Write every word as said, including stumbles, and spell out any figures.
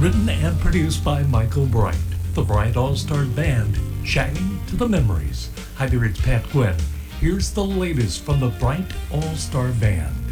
Written and produced by Michael Bright. The Bright All-Star Band, chatting to the memories. Hi there, it's Pat Gwynn. Here's the latest from the Bright All-Star Band.